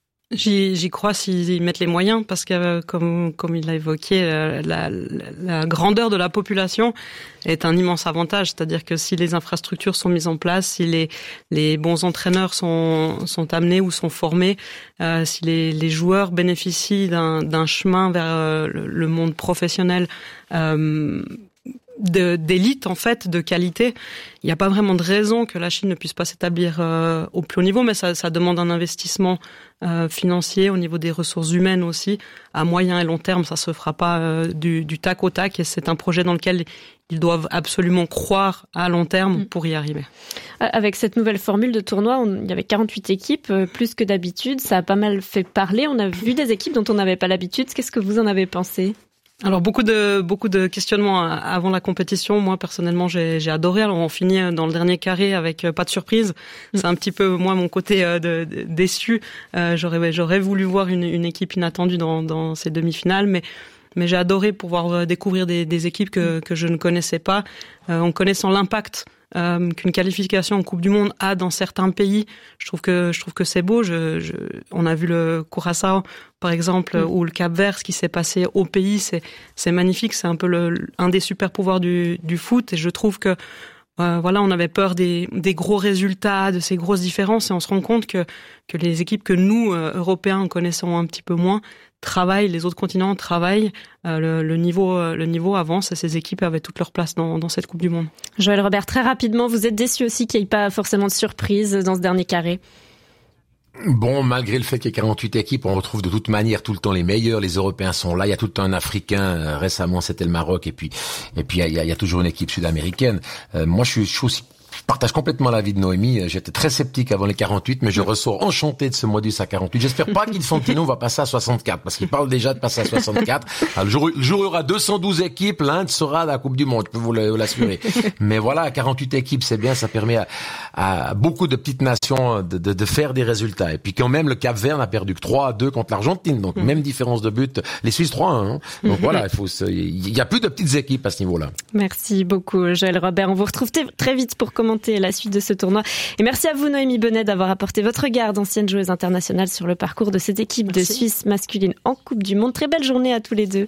J'y crois s'ils mettent les moyens, parce que comme il l'a évoqué, la grandeur de la population est un immense avantage. C'est-à-dire que si les infrastructures sont mises en place, si les bons entraîneurs sont amenés ou sont formés, si les joueurs bénéficient d'un chemin vers le monde professionnel, d'élite en fait, de qualité. Il n'y a pas vraiment de raison que la Chine ne puisse pas s'établir au plus haut niveau, mais ça demande un investissement financier au niveau des ressources humaines aussi. À moyen et long terme, ça se fera pas du tac au tac, et c'est un projet dans lequel ils doivent absolument croire à long terme pour y arriver. Avec cette nouvelle formule de tournoi, il y avait 48 équipes, plus que d'habitude. Ça a pas mal fait parler. On a vu des équipes dont on n'avait pas l'habitude. Qu'est-ce que vous en avez pensé ? Alors beaucoup de questionnements avant la compétition. Moi personnellement j'ai adoré. Alors on finit dans le dernier carré avec pas de surprise. C'est un petit peu moi mon côté déçu. J'aurais voulu voir une équipe inattendue dans ces demi-finales, mais j'ai adoré pouvoir découvrir des équipes que je ne connaissais pas, en connaissant l'impact qu'une qualification en Coupe du Monde a dans certains pays. Je trouve que c'est beau. On a vu le Curaçao, par exemple, ou le Cap-Vert, ce qui s'est passé au pays, c'est magnifique. C'est un peu un des super pouvoirs du foot, et je trouve que on avait peur des gros résultats, de ces grosses différences, et on se rend compte que les équipes que nous, Européens, connaissons un petit peu moins, travaillent, les autres continents travaillent, le niveau avance, et ces équipes avaient toute leur place dans cette Coupe du Monde. Joël Robert, très rapidement, vous êtes déçu aussi qu'il n'y ait pas forcément de surprise dans ce dernier carré? Bon, malgré le fait qu'il y ait 48 équipes, on retrouve de toute manière tout le temps les meilleurs. Les Européens sont là. Il y a tout le temps un Africain. Récemment, c'était le Maroc. Et puis, il y a toujours une équipe sud-américaine. Moi, je partage complètement l'avis de Noémie. J'étais très sceptique avant les 48, mais je ressors enchanté de ce modus à 48. J'espère pas qu'Infantino va passer à 64, parce qu'il parle déjà de passer à 64. Alors, le jour où il y aura 212 équipes, l'Inde sera à la Coupe du Monde, je peux vous l'assurer. Mais voilà, 48 équipes, c'est bien, ça permet à beaucoup de petites nations de faire des résultats. Et puis quand même, le Cap-Vert n'a perdu que 3-2 contre l'Argentine, donc même différence de but. Les Suisses 3-1. Hein. Donc voilà, il y a plus de petites équipes à ce niveau-là. Merci beaucoup, Joël Robert. On vous retrouve très vite pour commenter la suite de ce tournoi. Et merci à vous, Noémie Bonnet, d'avoir apporté votre regard d'ancienne joueuse internationale sur le parcours de cette équipe de Suisse masculine en Coupe du Monde. Très belle journée à tous les deux.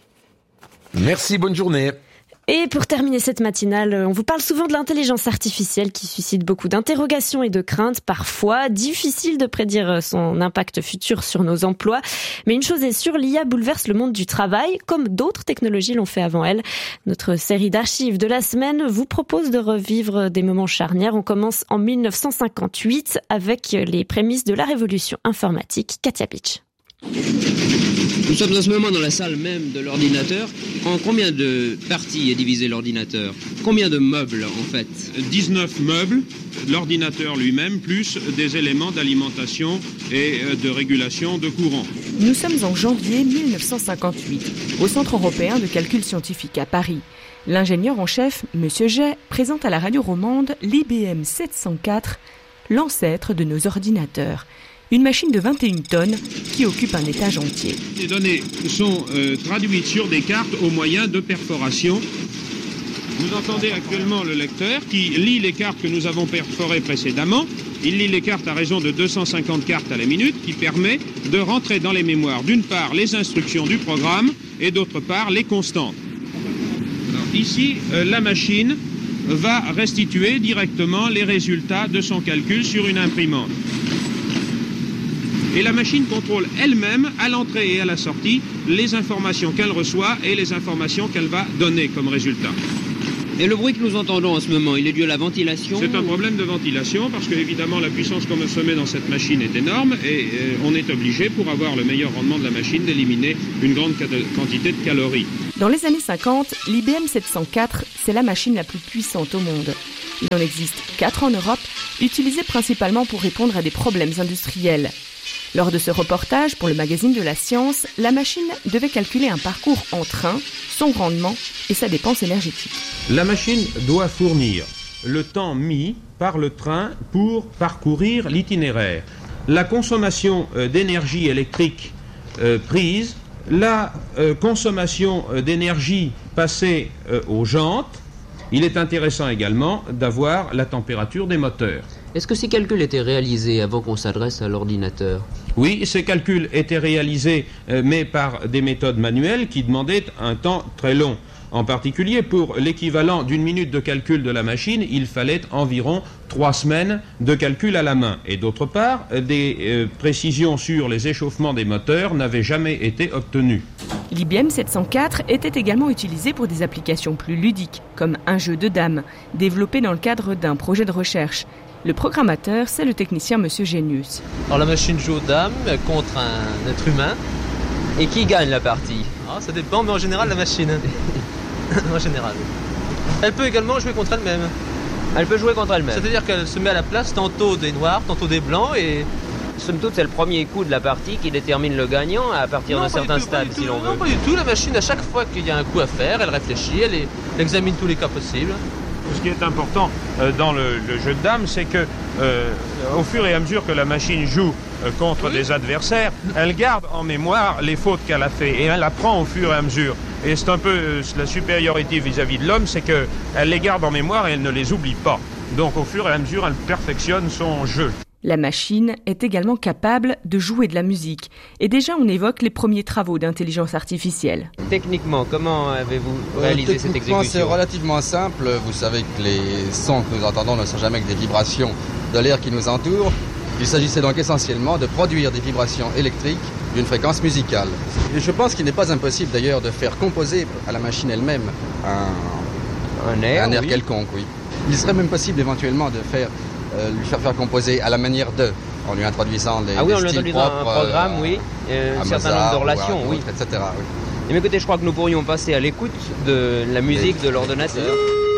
Merci, bonne journée. Et pour terminer cette matinale, on vous parle souvent de l'intelligence artificielle qui suscite beaucoup d'interrogations et de craintes. Parfois, difficile de prédire son impact futur sur nos emplois. Mais une chose est sûre, l'IA bouleverse le monde du travail, comme d'autres technologies l'ont fait avant elle. Notre série d'archives de la semaine vous propose de revivre des moments charnières. On commence en 1958 avec les prémices de la révolution informatique. Katia Pitch. Nous sommes en ce moment dans la salle même de l'ordinateur. En combien de parties est divisé l'ordinateur? Combien de meubles en fait? 19 meubles, l'ordinateur lui-même, plus des éléments d'alimentation et de régulation de courant. Nous sommes en janvier 1958, au Centre européen de calcul scientifique à Paris. L'ingénieur en chef, M. Jay, présente à la radio romande l'IBM 704, l'ancêtre de nos ordinateurs. Une machine de 21 tonnes qui occupe un étage entier. Les données sont traduites sur des cartes au moyen de perforation. Vous entendez actuellement le lecteur qui lit les cartes que nous avons perforées précédemment. Il lit les cartes à raison de 250 cartes à la minute, qui permet de rentrer dans les mémoires, d'une part, les instructions du programme et d'autre part, les constantes. Alors, ici, la machine va restituer directement les résultats de son calcul sur une imprimante. Et la machine contrôle elle-même, à l'entrée et à la sortie, les informations qu'elle reçoit et les informations qu'elle va donner comme résultat. Et le bruit que nous entendons en ce moment, il est dû à la ventilation? C'est un problème de ventilation, parce que évidemment la puissance qu'on met dans cette machine est énorme, et on est obligé, pour avoir le meilleur rendement de la machine, d'éliminer une grande quantité de calories. Dans les années 50, l'IBM 704, c'est la machine la plus puissante au monde. Il en existe 4 en Europe, utilisées principalement pour répondre à des problèmes industriels. Lors de ce reportage pour le magazine de la science, la machine devait calculer un parcours en train, son rendement et sa dépense énergétique. La machine doit fournir le temps mis par le train pour parcourir l'itinéraire, la consommation d'énergie électrique prise, la consommation d'énergie passée aux jantes. Il est intéressant également d'avoir la température des moteurs. Est-ce que ces calculs étaient réalisés avant qu'on s'adresse à l'ordinateur? Oui, ces calculs étaient réalisés, mais par des méthodes manuelles qui demandaient un temps très long. En particulier, pour l'équivalent d'une minute de calcul de la machine, il fallait environ 3 semaines de calcul à la main. Et d'autre part, des précisions sur les échauffements des moteurs n'avaient jamais été obtenues. L'IBM 704 était également utilisé pour des applications plus ludiques, comme un jeu de dames, développé dans le cadre d'un projet de recherche. Le programmateur, c'est le technicien Monsieur Génius. Alors la machine joue aux dames contre un être humain. Et qui gagne la partie? Ça dépend, mais en général la machine. En général. Elle peut également jouer contre elle-même. Elle peut jouer contre elle-même. C'est-à-dire qu'elle se met à la place tantôt des noirs, tantôt des blancs et... Somme toute, c'est le premier coup de la partie qui détermine le gagnant à partir d'un certain stade, si l'on veut. Non, pas du tout. La machine, à chaque fois qu'il y a un coup à faire, elle réfléchit, elle examine tous les cas possibles. Ce qui est important dans le jeu de dames, c'est que au fur et à mesure que la machine joue contre des adversaires, elle garde en mémoire les fautes qu'elle a fait et elle apprend au fur et à mesure. Et c'est un peu la supériorité vis-à-vis de l'homme, c'est qu'elle les garde en mémoire et elle ne les oublie pas. Donc au fur et à mesure, elle perfectionne son jeu. La machine est également capable de jouer de la musique. Et déjà, on évoque les premiers travaux d'intelligence artificielle. Techniquement, comment avez-vous réalisé cette exécution? C'est relativement simple. Vous savez que les sons que nous entendons ne sont jamais que des vibrations de l'air qui nous entoure. Il s'agissait donc essentiellement de produire des vibrations électriques d'une fréquence musicale. Et je pense qu'il n'est pas impossible d'ailleurs de faire composer à la machine elle-même un air oui. Quelconque. Oui. Il serait même possible éventuellement de lui faire composer à la manière de, en lui introduisant des styles propres, un programme, oui, un certain nombre de relations, oui, etc. Oui. Et mais écoutez, je crois que nous pourrions passer à l'écoute de la musique de l'ordinateur.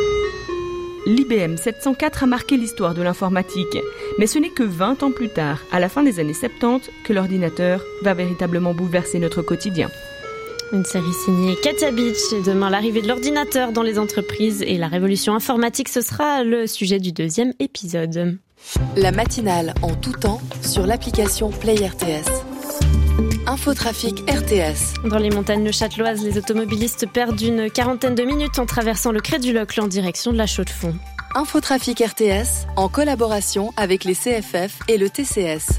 L'IBM 704 a marqué l'histoire de l'informatique, mais ce n'est que 20 ans plus tard, à la fin des années 70, que l'ordinateur va véritablement bouleverser notre quotidien. Une série signée Katia Beach. Et demain, l'arrivée de l'ordinateur dans les entreprises et la révolution informatique, ce sera le sujet du 2e épisode. La matinale en tout temps sur l'application Play RTS. Infotrafic RTS. Dans les montagnes neuchâteloises, les automobilistes perdent une quarantaine de minutes en traversant le Cré du Locle en direction de la Chaux-de-Fonds. Infotrafic RTS en collaboration avec les CFF et le TCS.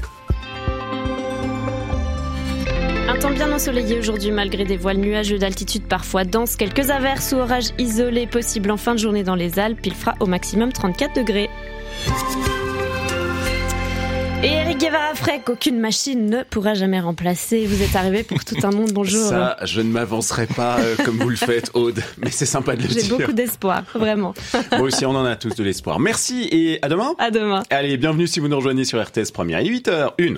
Un temps bien ensoleillé aujourd'hui malgré des voiles nuageux d'altitude parfois denses. Quelques averses ou orages isolés possibles en fin de journée dans les Alpes. Il fera au maximum 34 degrés. Et Eric Guevara-Frey, qu'aucune machine ne pourra jamais remplacer. Vous êtes arrivé pour tout un monde, bonjour. Ça, je ne m'avancerai pas comme vous le faites, Aude, mais c'est sympa de le dire. J'ai beaucoup d'espoir, vraiment. Moi aussi, on en a tous de l'espoir. Merci et à demain. À demain. Allez, bienvenue si vous nous rejoignez sur RTS Première. Il est 8h01.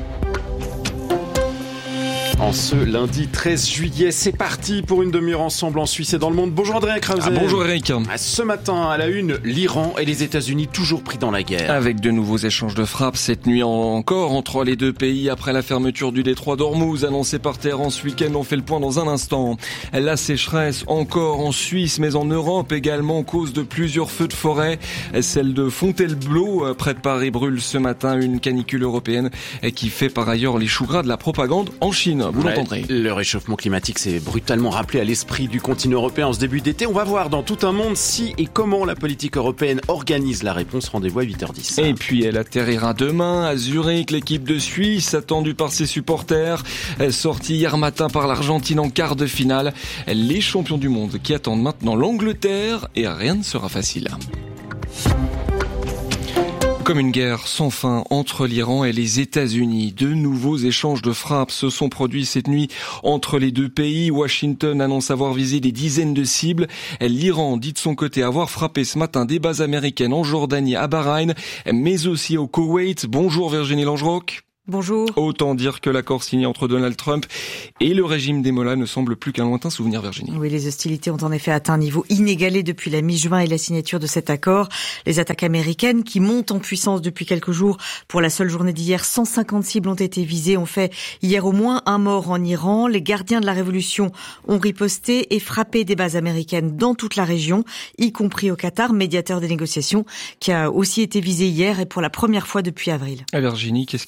En ce lundi 13 juillet, c'est parti pour une demi-heure ensemble en Suisse et dans le monde. Bonjour Adrien Krause. Bonjour Eric. Ce matin, à la une, l'Iran et les États-Unis toujours pris dans la guerre. Avec de nouveaux échanges de frappes cette nuit encore entre les deux pays après la fermeture du détroit d'Ormuz annoncée par Téhéran ce week-end. On fait le point dans un instant. La sécheresse encore en Suisse mais en Europe également cause de plusieurs feux de forêt. Celle de Fontainebleau près de Paris brûle ce matin, une canicule européenne qui fait par ailleurs les choux gras de la propagande en Chine. Vous l'entendrez. Le réchauffement climatique s'est brutalement rappelé à l'esprit du continent européen en ce début d'été. On va voir dans tout un monde si et comment la politique européenne organise la réponse. Rendez-vous à 8h10. Et puis elle atterrira demain à Zurich. L'équipe de Suisse, attendue par ses supporters, sortie hier matin par l'Argentine en quart de finale. Les champions du monde qui attendent maintenant l'Angleterre et rien ne sera facile. Comme une guerre sans fin entre l'Iran et les États-Unis. De nouveaux échanges de frappes se sont produits cette nuit entre les deux pays. Washington annonce avoir visé des dizaines de cibles. L'Iran dit de son côté avoir frappé ce matin des bases américaines en Jordanie, à Bahreïn, mais aussi au Koweït. Bonjour Virginie Langerock. Bonjour. Autant dire que l'accord signé entre Donald Trump et le régime des Mollahs ne semble plus qu'un lointain souvenir, Virginie. Oui, les hostilités ont en effet atteint un niveau inégalé depuis la mi-juin et la signature de cet accord. Les attaques américaines qui montent en puissance depuis quelques jours. Pour la seule journée d'hier, 150 cibles ont été visées. On fait hier au moins un mort en Iran. Les gardiens de la révolution ont riposté et frappé des bases américaines dans toute la région, y compris au Qatar, médiateur des négociations, qui a aussi été visé hier et pour la première fois depuis avril. Virginie, qu'est-ce qui a provoqué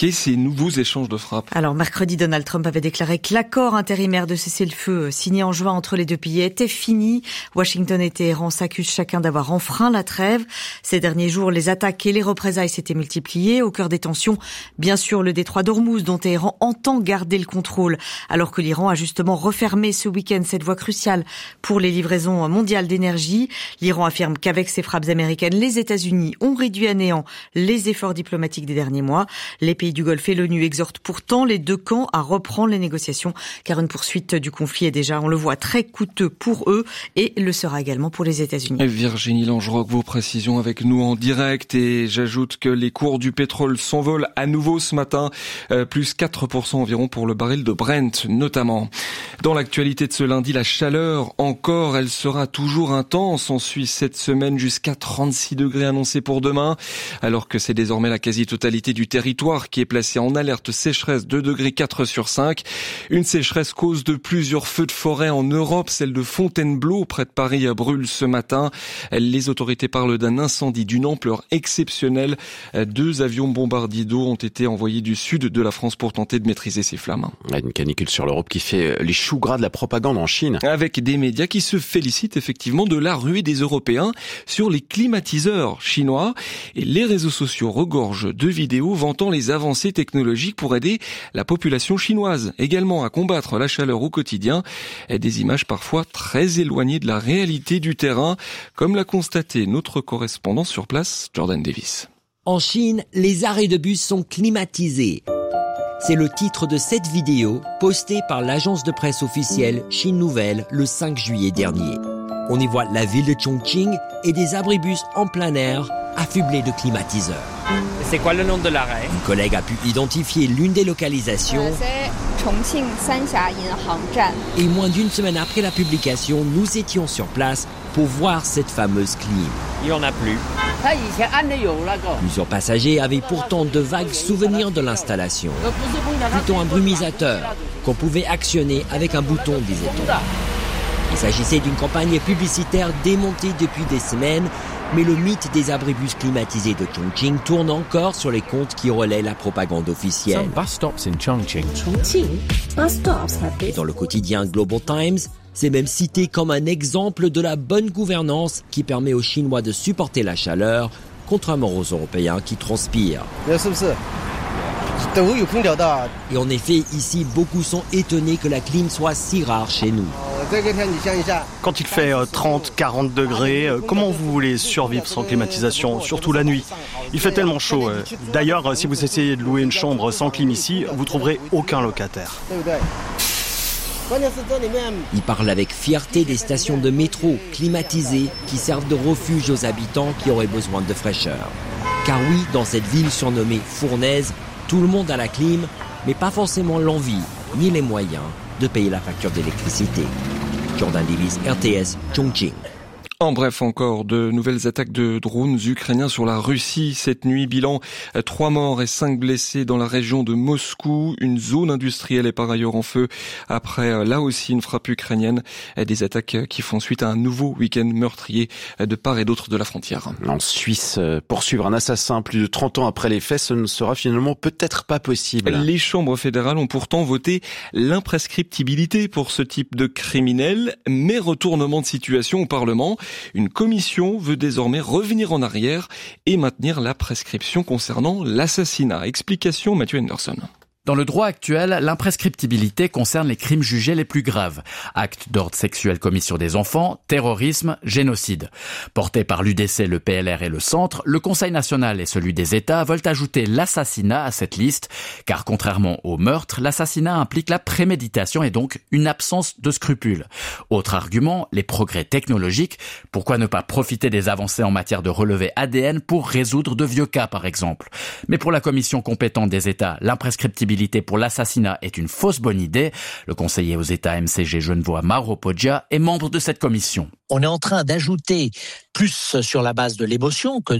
provoqué ces nouveaux échanges de frappes. Alors mercredi, Donald Trump avait déclaré que l'accord intérimaire de cessez-le-feu signé en juin entre les deux pays était fini. Washington et Téhéran s'accusent chacun d'avoir enfreint la trêve. Ces derniers jours, les attaques et les représailles s'étaient multipliées. Au cœur des tensions, bien sûr, le détroit d'Ormuz dont Téhéran entend garder le contrôle. Alors que l'Iran a justement refermé ce week-end cette voie cruciale pour les livraisons mondiales d'énergie. L'Iran affirme qu'avec ces frappes américaines, les États-Unis ont réduit à néant les efforts diplomatiques des derniers mois. Les pays du Golfe et l'ONU exhortent pourtant les deux camps à reprendre les négociations, car une poursuite du conflit est déjà, on le voit, très coûteux pour eux et le sera également pour les États-Unis. Virginie Langeroc, vos précisions avec nous en direct, et j'ajoute que les cours du pétrole s'envolent à nouveau ce matin, plus 4% environ pour le baril de Brent notamment. Dans l'actualité de ce lundi, la chaleur encore, elle sera toujours intense en Suisse cette semaine, jusqu'à 36 degrés annoncés pour demain, alors que c'est désormais la quasi-totalité du territoire qui est placée en alerte sécheresse 2 degrés 4 sur 5. Une sécheresse cause de plusieurs feux de forêt en Europe. Celle de Fontainebleau près de Paris brûle ce matin. Les autorités parlent d'un incendie d'une ampleur exceptionnelle. 2 avions bombardiers d'eau ont été envoyés du sud de la France pour tenter de maîtriser ces flammes. Une canicule sur l'Europe qui fait les choux gras de la propagande en Chine. Avec des médias qui se félicitent effectivement de la ruée des Européens sur les climatiseurs chinois. Et les réseaux sociaux regorgent de vidéos vantant les avancées technologiques pour aider la population chinoise également à combattre la chaleur au quotidien. Des images parfois très éloignées de la réalité du terrain, comme l'a constaté notre correspondant sur place, Jordan Davis. En Chine, les arrêts de bus sont climatisés. C'est le titre de cette vidéo postée par l'agence de presse officielle Chine Nouvelle le 5 juillet dernier. On y voit la ville de Chongqing et des abribus en plein air affublés de climatiseurs. C'est quoi le nom de l'arrêt ? Une collègue a pu identifier l'une des localisations. Et moins d'une semaine après la publication, nous étions sur place pour voir cette fameuse clim. Il n'y en a plus. Plusieurs passagers avaient pourtant de vagues souvenirs de l'installation. Plutôt un brumisateur qu'on pouvait actionner avec un bouton, disait-on. Il s'agissait d'une campagne publicitaire démontée depuis des semaines, mais le mythe des abribus climatisés de Chongqing tourne encore sur les comptes qui relaient la propagande officielle. Et dans le quotidien Global Times, c'est même cité comme un exemple de la bonne gouvernance qui permet aux Chinois de supporter la chaleur, contrairement aux Européens qui transpirent. Et en effet, ici, beaucoup sont étonnés que la clim soit si rare chez nous. Quand il fait 30-40 degrés, comment vous voulez survivre sans climatisation, surtout la nuit ? Il fait tellement chaud. D'ailleurs, si vous essayez de louer une chambre sans clim ici, vous trouverez aucun locataire. Il parle avec fierté des stations de métro climatisées qui servent de refuge aux habitants qui auraient besoin de fraîcheur. Car oui, dans cette ville surnommée Fournaise, tout le monde a la clim, mais pas forcément l'envie, ni les moyens de payer la facture d'électricité. Jordan Davis, RTS, Chongqing. En bref, encore de nouvelles attaques de drones ukrainiens sur la Russie. Cette nuit, bilan 3 morts et 5 blessés dans la région de Moscou. Une zone industrielle est par ailleurs en feu après, là aussi, une frappe ukrainienne. Des attaques qui font suite à un nouveau week-end meurtrier de part et d'autre de la frontière. En Suisse, poursuivre un assassin plus de 30 ans après les faits, ce ne sera finalement peut-être pas possible. Les chambres fédérales ont pourtant voté l'imprescriptibilité pour ce type de criminel, mais retournement de situation au Parlement. Une commission veut désormais revenir en arrière et maintenir la prescription concernant l'assassinat. Explication Mathieu Henderson. Dans le droit actuel, l'imprescriptibilité concerne les crimes jugés les plus graves. Actes d'ordre sexuel commis sur des enfants, terrorisme, génocide. Portés par l'UDC, le PLR et le Centre, le Conseil national et celui des États veulent ajouter l'assassinat à cette liste, car contrairement au meurtre, l'assassinat implique la préméditation et donc une absence de scrupules. Autre argument, les progrès technologiques. Pourquoi ne pas profiter des avancées en matière de relevé ADN pour résoudre de vieux cas, par exemple? Mais pour la commission compétente des États, l'imprescriptibilité pour l'assassinat est une fausse bonne idée. Le conseiller aux États MCG genevois Mauro Poggia est membre de cette commission. On est en train d'ajouter plus sur la base de l'émotion que